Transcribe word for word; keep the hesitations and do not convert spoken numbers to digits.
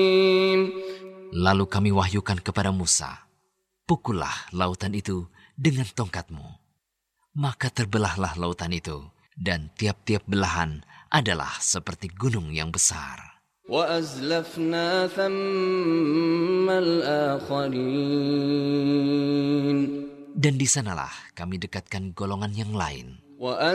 Lalu kami wahyukan kepada Musa, pukullah lautan itu dengan tongkatmu. Maka terbelahlah lautan itu, dan tiap-tiap belahan adalah seperti gunung yang besar. وَأَزْلَفْنَا ثَمَّ الْآخَرِينَ. Dan di sanalah kami dekatkan golongan yang lain.